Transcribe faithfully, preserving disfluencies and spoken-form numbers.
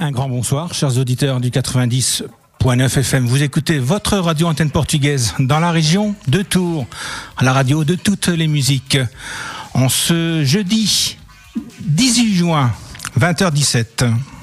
Un grand bonsoir, chers auditeurs du quatre-vingt-dix point neuf F M. Vous écoutez votre radio antenne portugaise dans la région de Tours, la radio de toutes les musiques. En ce jeudi dix-huit juin, vingt heures dix-sept.